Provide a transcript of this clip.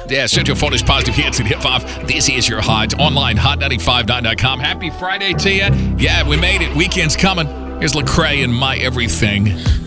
Yeah, Central Florida's positive hits and hip hop. This is your hot online hot959.com. Happy Friday to you. Yeah, we made it. Weekend's coming. Here's Lecrae and My Everything.